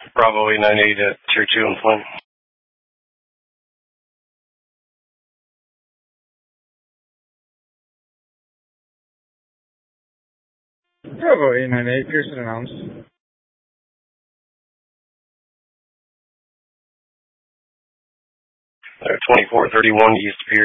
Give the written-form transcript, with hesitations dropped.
Bravo 898 at Tier 2 in Flint. Bravo 898, Pearson announced. 2431 East Pier.